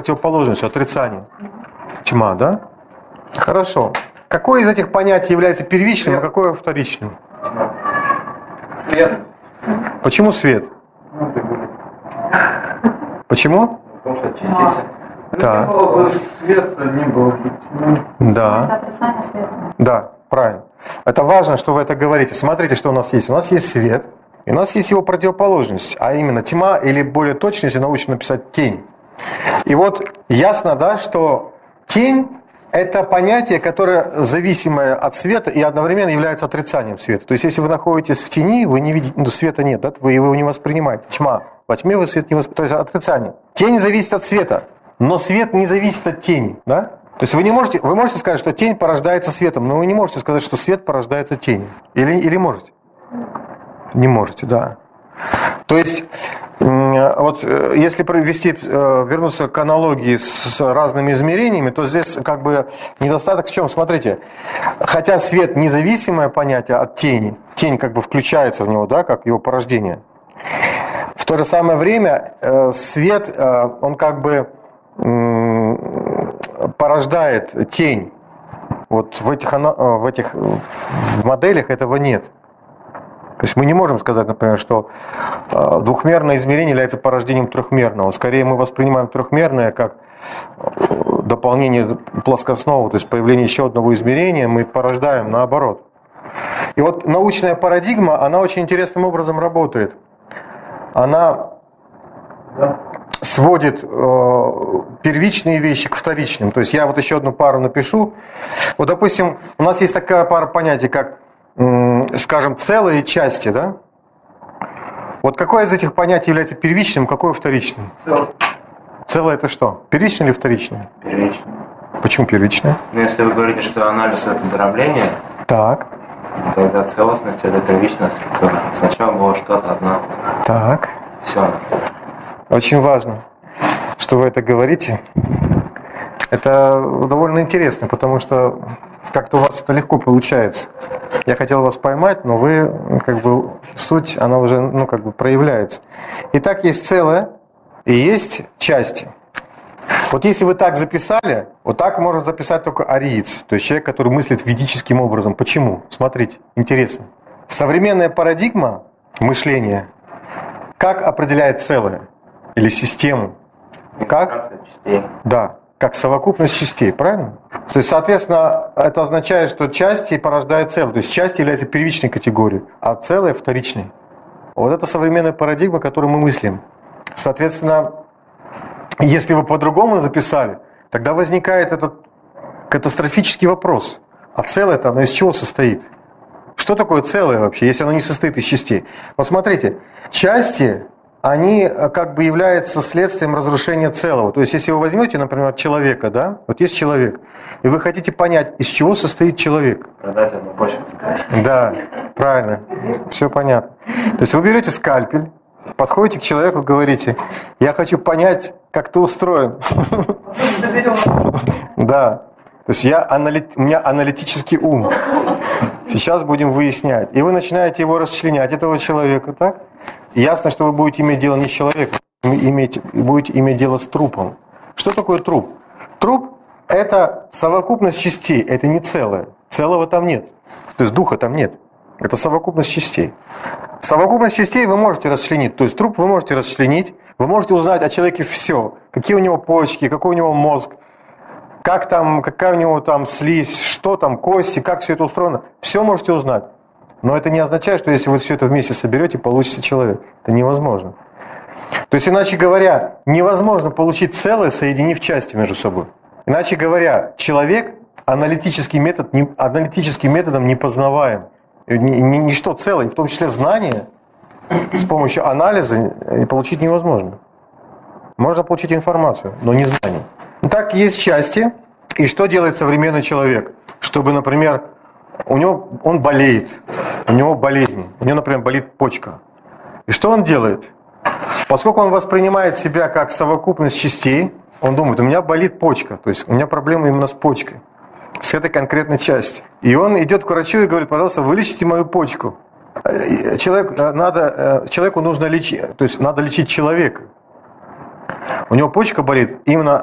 противоположностью, отрицанием? Тьма, да? Хорошо. Какое из этих понятий является первичным, а какое вторичным? Свет. Почему свет? Почему? Потому что частица. Так. Не было бы света, не было бы тьмы. Да. Отрицание света. Да, правильно. Это важно, что вы это говорите. Смотрите, что у нас есть. У нас есть свет, и у нас есть его противоположность, а именно тьма, или более точно, если научно написать, тень. И вот ясно, да, что тень – это понятие, которое зависимое от света и одновременно является отрицанием света. То есть, если вы находитесь в тени, вы не видите, света нет, да, вы его не воспринимаете. Тьма. Во тьме вы свет не воспринимаете. То есть, отрицание. Тень зависит от света, но свет не зависит от тени, да? То есть вы можете сказать, что тень порождается светом, но вы не можете сказать, что свет порождается тенью. Или можете? Не можете, да. То есть, вот если вернуться к аналогии с разными измерениями, то здесь как бы недостаток в чем? Смотрите, хотя свет независимое понятие от тени, тень как бы включается в него, да, как его порождение. В то же самое время свет, он как бы порождает тень. Вот в моделях этого нет. То есть мы не можем сказать, например, что двухмерное измерение является порождением трехмерного. Скорее мы воспринимаем трехмерное как дополнение плоскостного, то есть появление еще одного измерения мы порождаем наоборот. И вот научная парадигма, она очень интересным образом работает. Она сводит первичные вещи к вторичным. То есть я вот еще одну пару напишу. Вот, допустим, у нас есть такая пара понятий, как, скажем, целые и части, да? Вот какое из этих понятий является первичным, какое вторичным? Целое это что? Первичное или вторичное? Первичное. Почему первичное? Ну, если вы говорите, что анализ это дробление, так. Тогда целостность это первичная структура. Сначала было что-то одно. Так. Все. Очень важно, что вы это говорите. Это довольно интересно, потому что как-то у вас это легко получается. Я хотел вас поймать, но вы, как бы, суть, она уже, как бы проявляется. Итак, есть целое и есть части. Вот если вы так записали, вот так может записать только ариец, то есть человек, который мыслит ведическим образом. Почему? Смотрите, интересно. Современная парадигма мышления как определяет целое или систему? Как? Частей. Да, как совокупность частей, правильно? То есть, соответственно, это означает, что части порождают целое. То есть части являются первичной категорией, а целое вторичной. Вот это современная парадигма, которую мы мыслим. Соответственно, если вы по-другому записали, тогда возникает этот катастрофический вопрос. А целое-то оно из чего состоит? Что такое целое вообще, если оно не состоит из частей? Вот смотрите, части, они как бы являются следствием разрушения целого. То есть, если вы возьмете, например, человека, да, вот есть человек, и вы хотите понять, из чего состоит человек. Продать одну почку. Да, правильно, все понятно. То есть, вы берете скальпель, подходите к человеку и говорите: я хочу понять, как ты устроен. Да. То есть у меня аналитический ум. Сейчас будем выяснять. И вы начинаете его расчленять, этого человека, так? И ясно, что вы будете иметь дело не с человеком, будете иметь дело с трупом. Что такое труп? Труп – это совокупность частей, это не целое. Целого там нет. То есть духа там нет. Это совокупность частей. Совокупность частей вы можете расчленить. То есть труп вы можете расчленить, вы можете узнать о человеке все. Какие у него почки, какой у него мозг, какая у него там слизь, что там, кости, как все это устроено. Все можете узнать. Но это не означает, что если вы все это вместе соберете, получится человек. Это невозможно. То есть, иначе говоря, невозможно получить целое, соединив части между собой. Иначе говоря, человек аналитическим методом не познаваем. Ничто целое, в том числе знания, с помощью анализа получить невозможно. Можно получить информацию, но не знание. Так, есть части. И что делает современный человек? Чтобы, например, он болеет, у него болезнь, у него, например, болит почка. И что он делает? Поскольку он воспринимает себя как совокупность частей, он думает: у меня болит почка, то есть у меня проблема именно с почкой, с этой конкретной частью. И он идет к врачу и говорит: пожалуйста, вылечите мою почку. Человеку нужно лечить, то есть надо лечить человека. У него почка болит именно